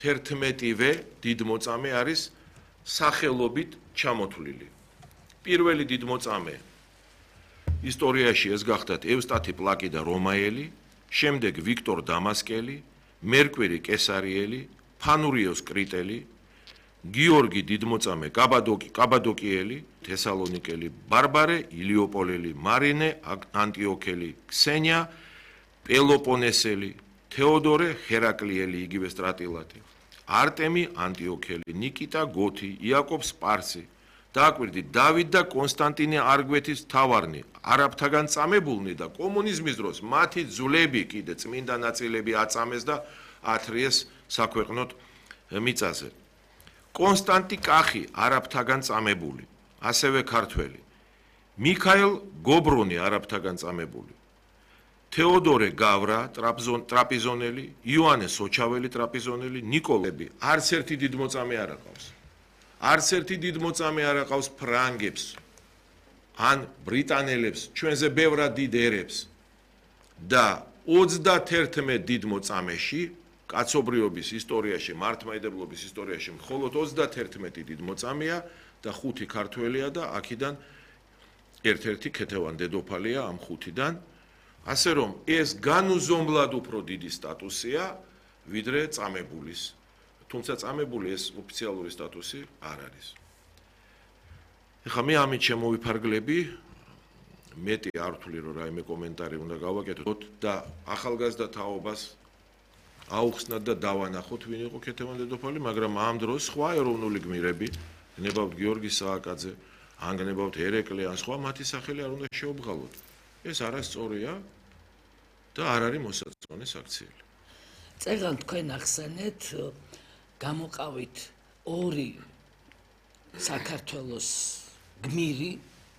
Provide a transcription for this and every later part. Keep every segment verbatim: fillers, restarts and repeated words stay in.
თერთმეტივე დიდმოწამე არის სახელობით ჩამოთვლილი. პირველი დიდმოწამე ისტორიაში ეს გახდათ ევსტათი პლაკი და რომაელი, შემდეგ ვიქტორ დამასკელი, მერკვერი კესარიელი, ფანურიოს კრიტელი, გიორგი დიდმოწამე კაბადოკი, კაბადოკიელი, თესალონიკელი, ბარბარე, ილიოპოლელი, მარინე, ანტიოქელი, ქსენია, პელოპონესელი, თეოდორე, ჰერაკლიელი, იგივე სტრატილატი, არტემი, ანტიოქელი, ნიკიტა, გოთი, იაკობ სპარსი, დააკვირდით დავით და კონსტანტინე არგვეთის თავარნი, არაბთაგან წამებულნი და კომუნიზმის დროს მათი ძვლები კიდე წმინდა ნაწილები აწამეს და ათრიეს საქვეყნოდ მიწაზე. კონსტანტი კახი, არაბთაგან წამებული, ასევე ქართველი, მიქაელ გობრონი, არაბთაგან წამებული, თეოდორე გავრა, ტრაპიზონელი, იოანე სოჩაველი, ტრაპიზონელი, ნიკოლები, არც ერთი დიდმოწამე არ აყავს. არც ერთი დიდმოწამე არ აყავს ფრანგებს, ან ბრიტანელებს, ჩვენზე ბევრად დიდ ერებს და ოცდათერთმეტ დიდმოწამეში, კაცობრიობის ისტორიაში, მართლმადიდებლობის ისტორიაში მხოლოდ ოცდათერთმეტი დიდმოწამეა და ხუთი ქართველია და აქედან ერთ-ერთი ქეთევან დედოფალია ამ ხუთიდან, ასე რომ ეს განუზომლად უფრო დიდი სტატუსია, ვიდრე წამებულის. თუმცა წამებული ეს ოფიციალური სტატუსი არ არის. ეხლა მე ამით შემოვიფარგლები, მეტი არ ვთვლი რომ რაიმე კომენტარი უნდა გავაკეთოთ და ახალგაზრდა თაობას აუხსნათ და დავანახოთ ვინ იყო ქეთევან დედოფალი, მაგრამ ამ დროს სხვა ეროვნული გმირები, გნებავთ გიორგი სააკაძე, ან გნებავთ ერეკლე, ან სხვა მათი სახელი არ უნდა შეობღალოთ. ეს არასწორია და არ არის მოსაწონი საქციელი. წერან თქვენ ახსენეთ გამოყავით ორი საქართველოს გმირი,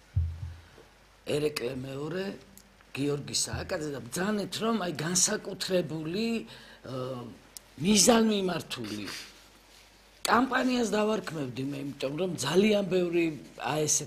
ერეკლე მეორე, გიორგი სააკაძე და ბრძანეთ რომ აი განსაკუთრებული მიზანმიმართული კამპანიას დავარქმევდი მე, იმიტომ რომ ძალიან ბევრი აი ესე